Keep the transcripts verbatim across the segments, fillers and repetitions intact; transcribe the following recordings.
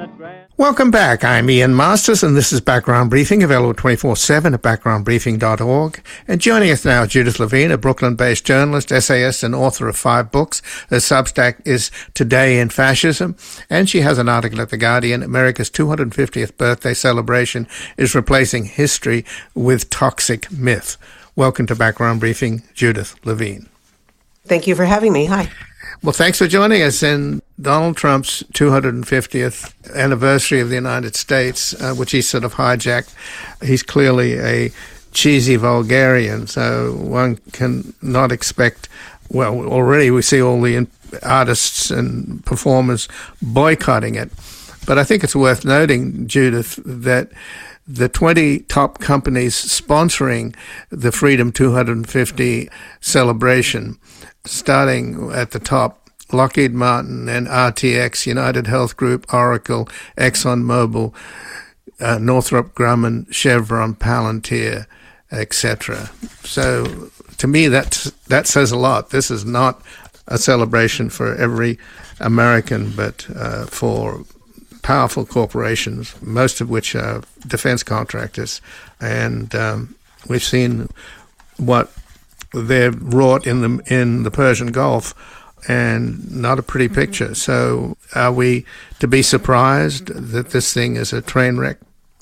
Welcome back. I'm Ian Masters, and this is Background Briefing, available twenty-four seven at background briefing dot org. And joining us now, Judith Levine, a Brooklyn-based journalist, essayist, and author of five books. Her Substack is Today in Fascism, and she has an article at The Guardian, America's two hundred fiftieth birthday celebration is replacing history with toxic myth. Welcome to Background Briefing, Judith Levine. Thank you for having me. Hi. Well, thanks for joining us. In Donald Trump's two hundred fiftieth anniversary of the United States, uh, which he sort of hijacked, he's clearly a cheesy vulgarian, so one can not expect, well, already we see all the artists and performers boycotting it. But I think it's worth noting, Judith, that the twenty top companies sponsoring the Freedom two hundred fifty celebration, starting at the top, Lockheed Martin and R T X, United Health Group, Oracle, ExxonMobil, uh, Northrop Grumman, Chevron, Palantir, et cetera. So to me, that that says a lot. This is not a celebration for every American, but uh, for powerful corporations, most of which are defense contractors. And um, we've seen what they've wrought in the in the Persian Gulf, and not a pretty picture. So are we to be surprised that this thing is a train wreck?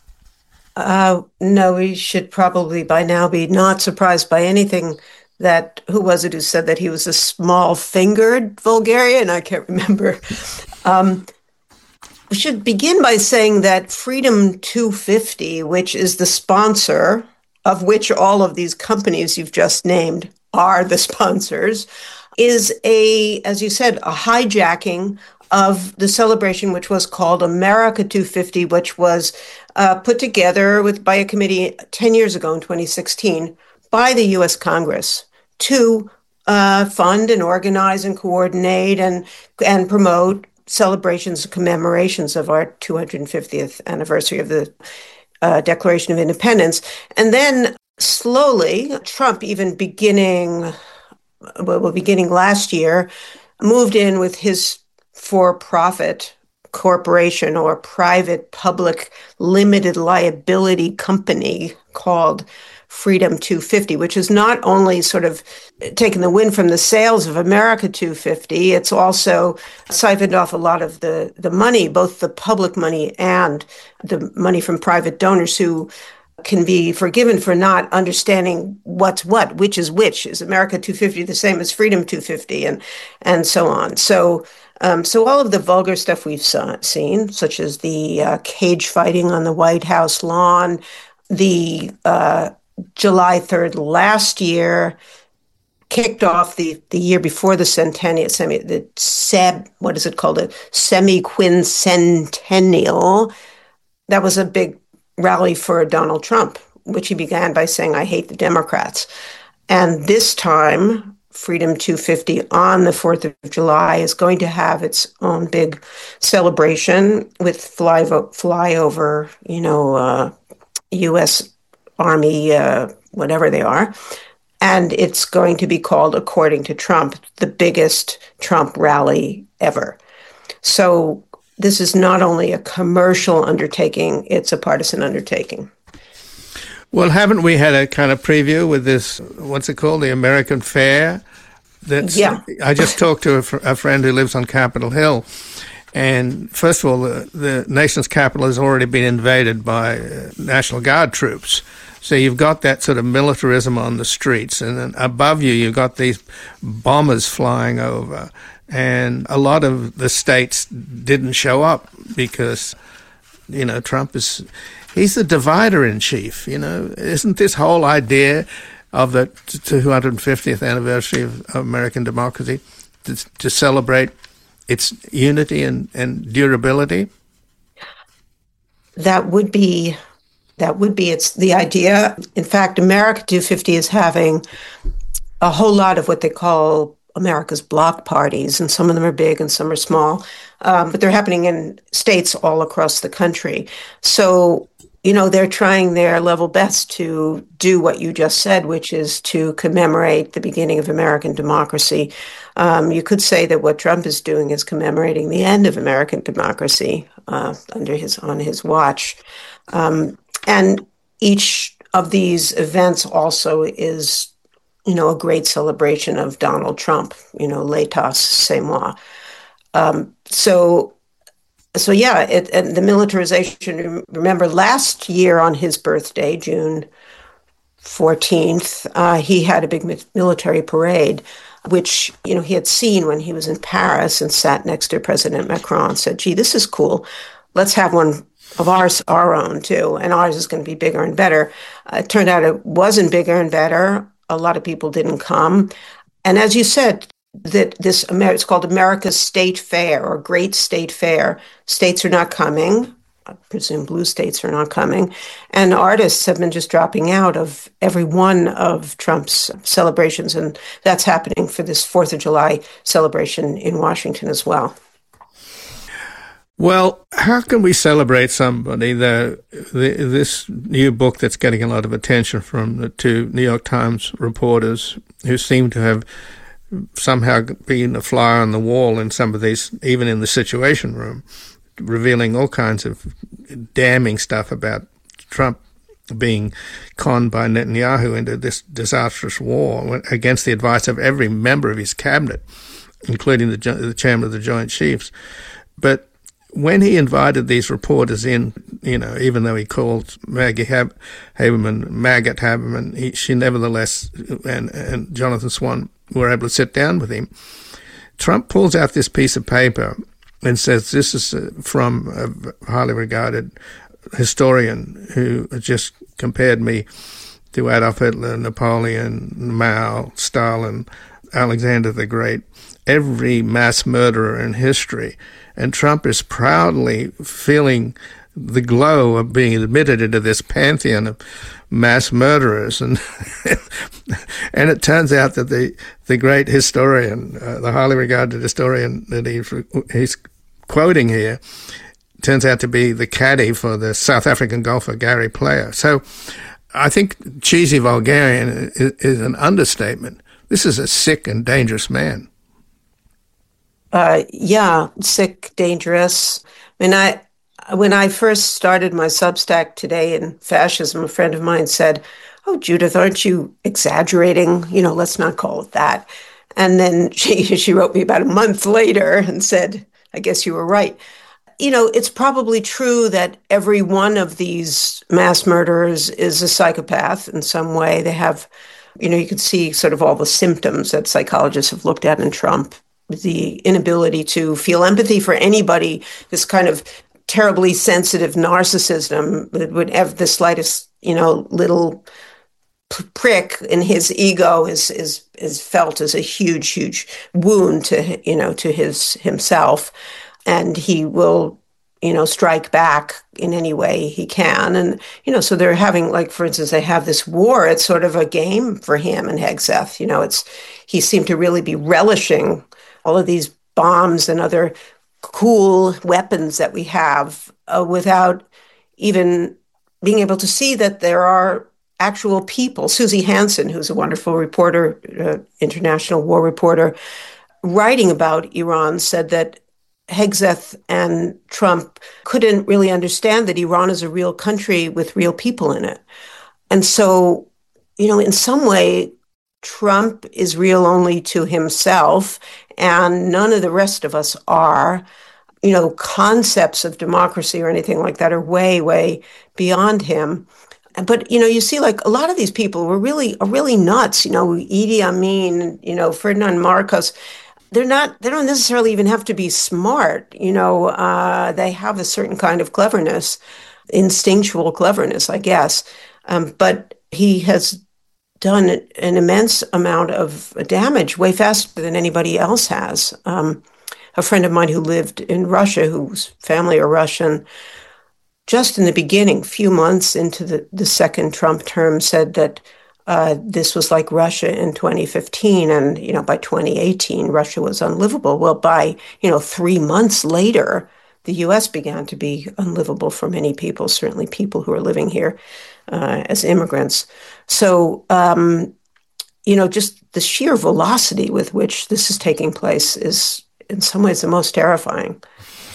Uh, no, we should probably by now be not surprised by anything that, who was it who said that he was a small-fingered vulgarian? I can't remember. Um, we should begin by saying that Freedom two fifty, which is the sponsor, of which all of these companies you've just named are the sponsors, is a, as you said, a hijacking of the celebration, which was called America two fifty, which was uh, put together with by a committee ten years ago in twenty sixteen by the U S Congress to uh, fund and organize and coordinate and and promote celebrations and commemorations of our two hundred fiftieth anniversary of the uh, Declaration of Independence. And then slowly, Trump, even beginning well, beginning last year, moved in with his for-profit corporation or private public limited liability company called Freedom two fifty, which is not only sort of taken the wind from the sails of America two fifty, it's also siphoned off a lot of the, the money, both the public money and the money from private donors who can be forgiven for not understanding what's what, which is which. Is America two fifty the same as Freedom two fifty, and and so on. So um, so all of the vulgar stuff we've saw, seen, such as the uh, cage fighting on the White House lawn, the uh, July third last year kicked off the, the year before the centennial, semi, the seb, what is it called, a semi-quincentennial. That was a big rally for Donald Trump, which he began by saying, I hate the Democrats. And this time, Freedom two fifty on the fourth of July is going to have its own big celebration with fly, flyover, you know, uh, U S Army, uh, whatever they are. And it's going to be called, according to Trump, the biggest Trump rally ever. So this is not only a commercial undertaking, it's a partisan undertaking. Well, haven't we had a kind of preview with this, what's it called, the American Fair? That's, yeah. I just talked to a, fr- a friend who lives on Capitol Hill. And first of all, the, the nation's capital has already been invaded by uh, National Guard troops. So you've got that sort of militarism on the streets. And then above you, you've got these bombers flying over. And a lot of the states didn't show up because, you know, Trump is, he's the divider in chief, you know. Isn't this whole idea of the two hundred fiftieth anniversary of American democracy to, to celebrate its unity and, and durability? That would be, that would be it's the idea. In fact, America two fifty is having a whole lot of what they call America's block parties, and some of them are big and some are small, um, but they're happening in states all across the country. So, you know, they're trying their level best to do what you just said, which is to commemorate the beginning of American democracy. Um, you could say that what Trump is doing is commemorating the end of American democracy. uh, under his on his watch. Um, and each of these events also is, you know, a great celebration of Donald Trump, you know, l'état, c'est moi. Um, so, so yeah, it, and the militarization, remember last year on his birthday, June fourteenth, uh, he had a big military parade, which, you know, he had seen when he was in Paris and sat next to President Macron and said, gee, this is cool. Let's have one of ours, our own too, and ours is going to be bigger and better. Uh, it turned out it wasn't bigger and better. A lot of people didn't come. And as you said, that this, it's called America's State Fair or Great State Fair. States are not coming. I presume blue states are not coming. And artists have been just dropping out of every one of Trump's celebrations. And that's happening for this fourth of July celebration in Washington as well. Well, how can we celebrate somebody? The, the this new book that's getting a lot of attention from the two New York Times reporters who seem to have somehow been a fly on the wall in some of these, even in the Situation Room, revealing all kinds of damning stuff about Trump being conned by Netanyahu into this disastrous war against the advice of every member of his cabinet, including the, the chairman of the Joint Chiefs. But when he invited these reporters in, you know, even though he called Maggie Hab- Haberman, Maggot Haberman, he, she nevertheless, and, and Jonathan Swan were able to sit down with him. Trump pulls out this piece of paper and says, this is from a highly regarded historian who just compared me to Adolf Hitler, Napoleon, Mao, Stalin, Alexander the Great, every mass murderer in history. And Trump is proudly feeling the glow of being admitted into this pantheon of mass murderers. And and it turns out that the, the great historian, uh, the highly regarded historian that he, he's quoting here, turns out to be the caddy for the South African golfer Gary Player. So I think cheesy vulgarian is, is an understatement. This is a sick and dangerous man. Uh, yeah, sick, dangerous. I mean, I when I first started my Substack Today in Fascism, a friend of mine said, "Oh, Judith, aren't you exaggerating? You know, let's not call it that." And then she she wrote me about a month later and said, "I guess you were right." You know, it's probably true that every one of these mass murderers is a psychopath in some way. They have, you know, you could see sort of all the symptoms that psychologists have looked at in Trump. The inability to feel empathy for anybody, this kind of terribly sensitive narcissism that would have the slightest, you know, little prick in his ego is is is felt as a huge, huge wound to, you know, to his himself, and he will, you know, strike back in any way he can. And, you know, so they're having, like, for instance, they have this war. It's sort of a game for him and Hegseth. You know, it's he seemed to really be relishing all of these bombs and other cool weapons that we have uh, without even being able to see that there are actual people. Susie Hansen, who's a wonderful reporter, uh, international war reporter, writing about Iran, said that Hegseth and Trump couldn't really understand that Iran is a real country with real people in it. And so, you know, in some way, Trump is real only to himself, and none of the rest of us are. You know, concepts of democracy or anything like that are way, way beyond him. But, you know, you see, like, a lot of these people were really, are really nuts. You know, Idi Amin, you know, Ferdinand Marcos. They're not, they don't necessarily even have to be smart. You know, uh, they have a certain kind of cleverness, instinctual cleverness, I guess. Um, but he has done an immense amount of damage, way faster than anybody else has. Um, a friend of mine who lived in Russia, whose family are Russian, just in the beginning, few months into the, the second Trump term, said that uh, this was like Russia in twenty fifteen, and, you know, by twenty eighteen, Russia was unlivable. Well, by, you know, three months later, the U S began to be unlivable for many people, certainly people who are living here uh, as immigrants. So, um, you know, just the sheer velocity with which this is taking place is in some ways the most terrifying.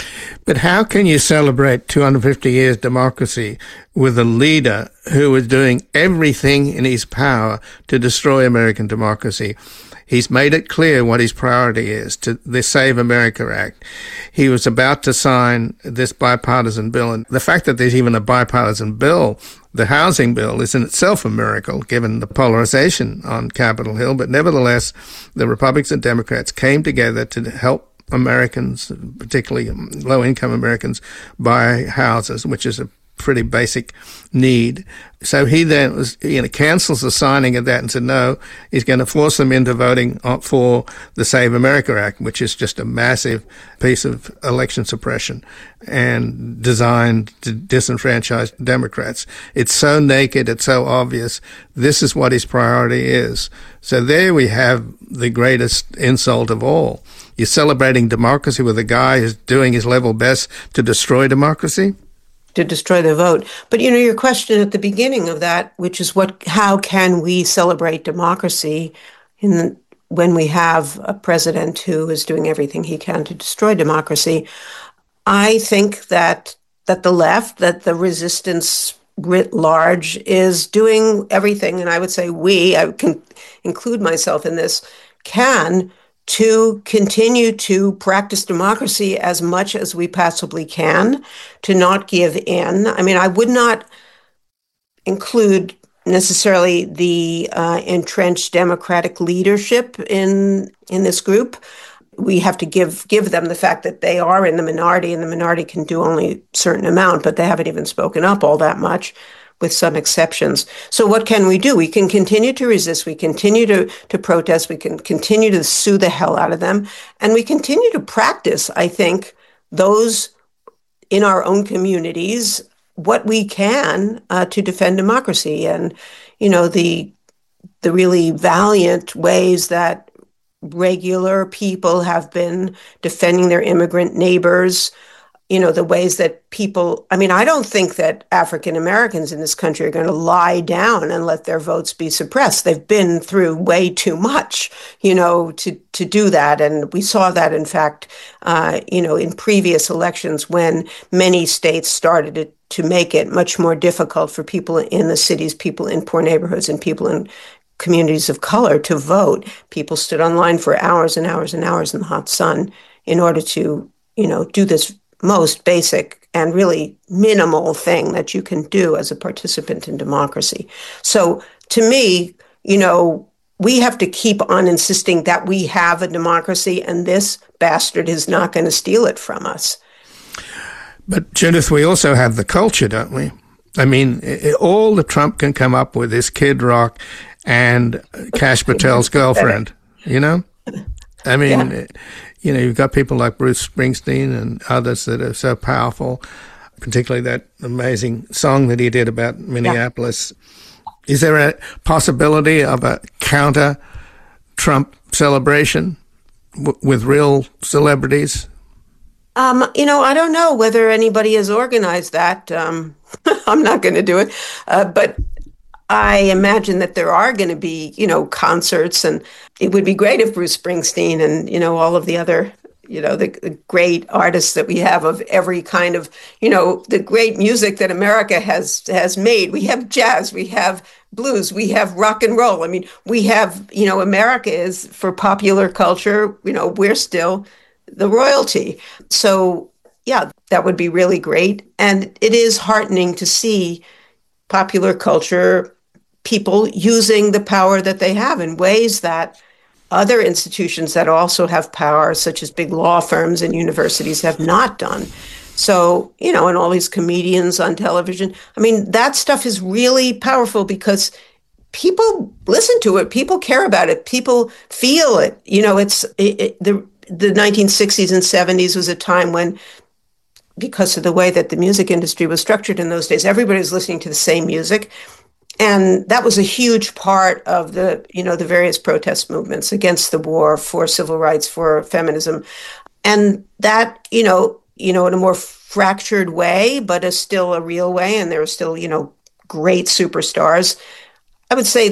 But how can you celebrate two hundred fifty years democracy with a leader who is doing everything in his power to destroy American democracy? He's made it clear what his priority is, to the Save America Act. He was about to sign this bipartisan bill. And the fact that there's even a bipartisan bill, the housing bill, is in itself a miracle, given the polarization on Capitol Hill. But nevertheless, the Republicans and Democrats came together to help Americans, particularly low-income Americans, buy houses, which is a pretty basic need. So he then was, you know, cancels the signing of that and said, no, he's going to force them into voting for the Save America Act, which is just a massive piece of election suppression and designed to disenfranchise Democrats. It's so naked, it's so obvious. This is what his priority is. So there we have the greatest insult of all. You're celebrating democracy with a guy who's doing his level best to destroy democracy? To destroy the vote. But, you know, your question at the beginning of that, which is what, how can we celebrate democracy in the, when we have a president who is doing everything he can to destroy democracy? I think that that the left, that the resistance writ large is doing everything, and I would say we, I can include myself in this, can to continue to practice democracy as much as we possibly can, to not give in. I mean, I would not include necessarily the uh, entrenched Democratic leadership in in this group. We have to give give them the fact that they are in the minority, and the minority can do only a certain amount, but they haven't even spoken up all that much, with some exceptions. So what can we do? We can continue to resist. We continue to, to protest. We can continue to sue the hell out of them. And we continue to practice, I think, those in our own communities, what we can uh, to defend democracy. And, you know, the the really valiant ways that regular people have been defending their immigrant neighbors, you know, the ways that people, I mean, I don't think that African Americans in this country are going to lie down and let their votes be suppressed. They've been through way too much, you know, to, to do that. And we saw that, in fact, uh, you know, in previous elections when many states started to, to make it much more difficult for people in the cities, people in poor neighborhoods, and people in communities of color to vote. People stood online for hours and hours and hours in the hot sun in order to, you know, do this most basic and really minimal thing that you can do as a participant in democracy. So to me, you know, we have to keep on insisting that we have a democracy, and this bastard is not going to steal it from us. But Judith, we also have the culture, don't we? I mean, it, all that Trump can come up with is Kid Rock and Kash Patel's girlfriend, you know? I mean, yeah. You know, you've got people like Bruce Springsteen and others that are so powerful, particularly that amazing song that he did about Minneapolis. Yeah. Is there a possibility of a counter-Trump celebration w- with real celebrities? Um, you know, I don't know whether anybody has organized that. Um, I'm not going to do it. Uh, but I imagine that there are going to be, you know, concerts, and it would be great if Bruce Springsteen and, you know, all of the other, you know, the, the great artists that we have of every kind of, you know, the great music that America has has made. We have jazz, we have blues, we have rock and roll. I mean, we have, you know, America is, for popular culture, you know, we're still the royalty. So, yeah, that would be really great. And it is heartening to see popular culture people using the power that they have in ways that other institutions that also have power, such as big law firms and universities, have not done. So, you know, and all these comedians on television, I mean, that stuff is really powerful because people listen to it, people care about it, people feel it. You know, it's it, it, the the nineteen sixties and seventies was a time when, because of the way that the music industry was structured in those days, everybody was listening to the same music. And that was a huge part of the, you know, the various protest movements against the war, for civil rights, for feminism. And that, you know, you know, in a more fractured way, but is still a real way. And there are still, you know, great superstars. I would say that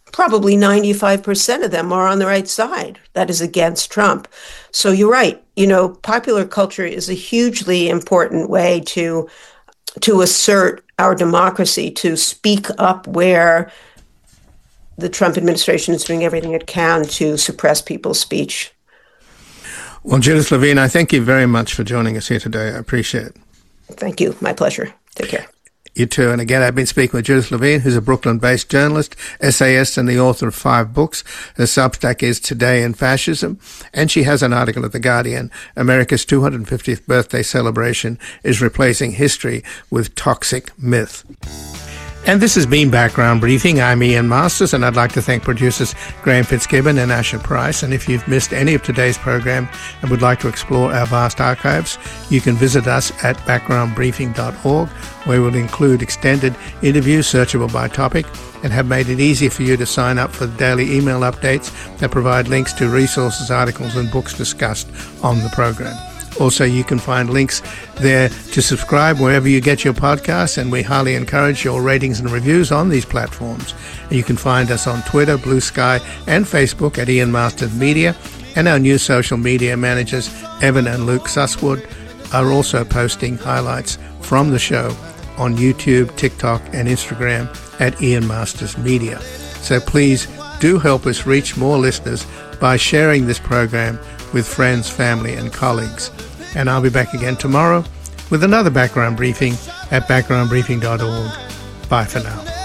probably ninety-five percent of them are on the right side. That is against Trump. So you're right. You know, popular culture is a hugely important way to to assert our democracy, to speak up where the Trump administration is doing everything it can to suppress people's speech. Well, Judith Levine, I thank you very much for joining us here today. I appreciate it. Thank you. My pleasure. Take care. You too. And again, I've been speaking with Judith Levine, who's a Brooklyn-based journalist, essayist, and the author of five books. Her Substack is Today in Fascism, and she has an article at The Guardian. America's two hundred fiftieth birthday celebration is replacing history with toxic myth. And this has been Background Briefing. I'm Ian Masters, and I'd like to thank producers Graham Fitzgibbon and Asher Price. And if you've missed any of today's program and would like to explore our vast archives, you can visit us at background briefing dot org, where we'll include extended interviews searchable by topic and have made it easy for you to sign up for the daily email updates that provide links to resources, articles, and books discussed on the program. Also, you can find links there to subscribe wherever you get your podcasts, and we highly encourage your ratings and reviews on these platforms. You can find us on Twitter, Blue Sky, and Facebook at Ian Masters Media, and our new social media managers, Evan and Luke Susswood, are also posting highlights from the show on YouTube, TikTok, and Instagram at Ian Masters Media. So please do help us reach more listeners by sharing this program with friends, family, and colleagues. And I'll be back again tomorrow with another background briefing at background briefing dot org. Bye for now.